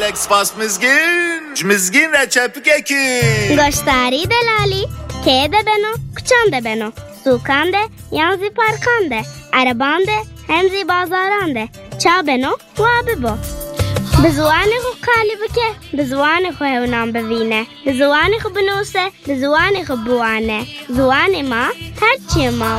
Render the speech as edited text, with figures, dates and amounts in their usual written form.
الکس پاس مزگین را چپکه کی گشتاری دلالی که ده بنو کچانده بنو سوکانده یانزی پارکانده عربانده همزی بازارانده چا بنو و ببو به زوانی خو کالی بکه به زوانی خو هونام ببینه به زوانی خو بنوسه به زوانی خو بوانه زوانی ما هرچی ما